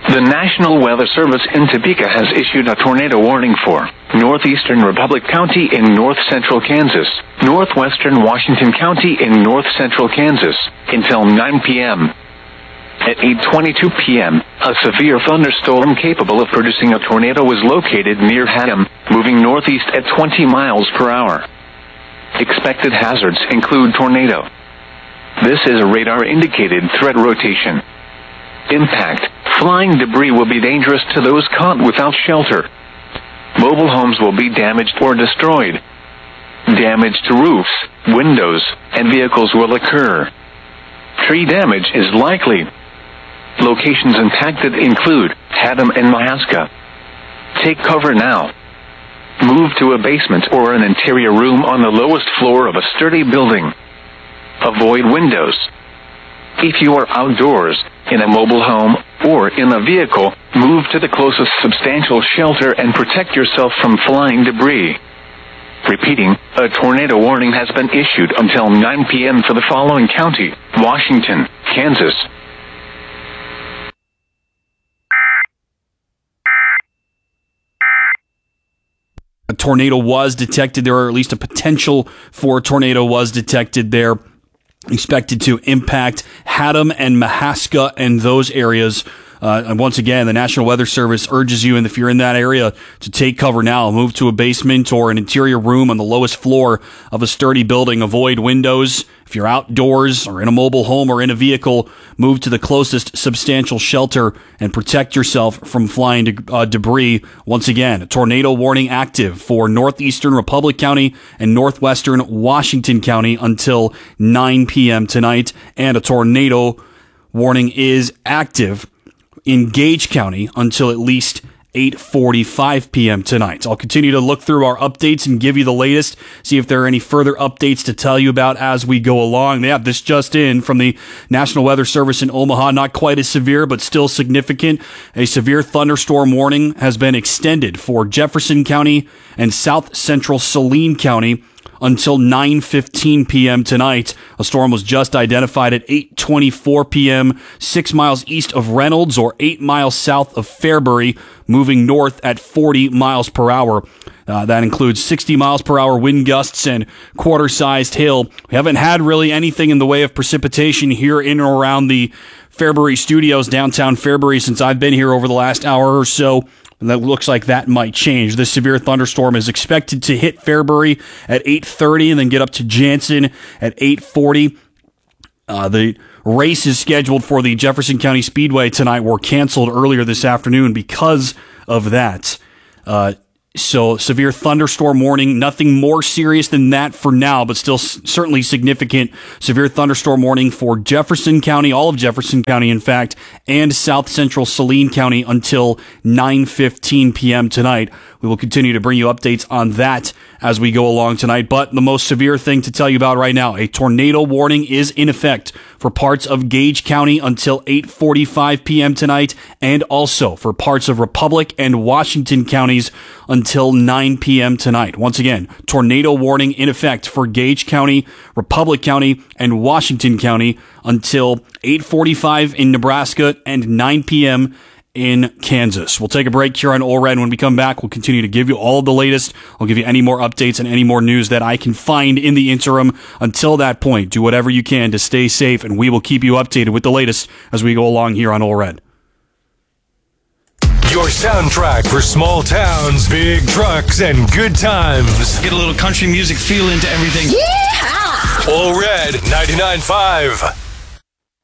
The National Weather Service in Topeka has issued a tornado warning for northeastern Republic County in north-central Kansas, northwestern Washington County in north-central Kansas, until 9 p.m. At 8:22 p.m., a severe thunderstorm capable of producing a tornado was located near Haddam, moving northeast at 20 miles per hour. Expected hazards include tornado. This is a radar-indicated threat rotation. Impact. Flying debris will be dangerous to those caught without shelter. Mobile homes will be damaged or destroyed. Damage to roofs, windows, and vehicles will occur. Tree damage is likely. Locations impacted include Haddam and Mahaska. Take cover now. Move to a basement or an interior room on the lowest floor of a sturdy building. Avoid windows. If you are outdoors, in a mobile home, or in a vehicle, move to the closest substantial shelter and protect yourself from flying debris. Repeating, a tornado warning has been issued until 9 p.m. for the following county: Washington, Kansas. A tornado was detected there, or at least a potential for a tornado was detected there. Expected to impact Haddam and Mahaska and those areas. And once again, the National Weather Service urges you, and if you're in that area, to take cover now. Move to a basement or an interior room on the lowest floor of a sturdy building. Avoid windows. If you're outdoors or in a mobile home or in a vehicle, move to the closest substantial shelter and protect yourself from flying debris. Once again, a tornado warning active for northeastern Republic County and northwestern Washington County until 9 p.m. tonight. And a tornado warning is active in Gage County until at least 8:45 p.m. tonight. I'll continue to look through our updates and give you the latest, see if there are any further updates to tell you about as we go along. Yeah, this just in from the National Weather Service in Omaha, not quite as severe, but still significant. A severe thunderstorm warning has been extended for Jefferson County and south central Saline County until 9:15 p.m. tonight. A storm was just identified at 8:24 p.m., 6 miles east of Reynolds or 8 miles south of Fairbury, moving north at 40 miles per hour. That includes 60 miles per hour wind gusts and quarter-sized hail. We haven't had really anything in the way of precipitation here in or around the Fairbury Studios, downtown Fairbury, since I've been here over the last hour or so. And that looks like that might change. This severe thunderstorm is expected to hit Fairbury at 8:30 and then get up to Jansen at 8:40. The races scheduled for the Jefferson County Speedway tonight were canceled earlier this afternoon because of that. So severe thunderstorm warning, nothing more serious than that for now, but still certainly significant. Severe thunderstorm warning for Jefferson County, all of Jefferson County, in fact, and south central Saline County until 9:15 p.m. tonight. We will continue to bring you updates on that as we go along tonight. But the most severe thing to tell you about right now, a tornado warning is in effect for parts of Gage County until 8:45 p.m. tonight, and also for parts of Republic and Washington counties until 9 p.m. tonight. Once again, tornado warning in effect for Gage County, Republic County, and Washington County until 8:45 in Nebraska and 9 p.m. in Kansas. We'll take a break here on ORED. When we come back, we'll continue to give you all the latest. I'll give you any more updates and any more news that I can find in the interim. Until that point, do whatever you can to stay safe, and we will keep you updated with the latest as we go along here on ORED. Your soundtrack for small towns, big trucks, and good times. Get a little country music feel into everything. Yeehaw! ORED 99.5.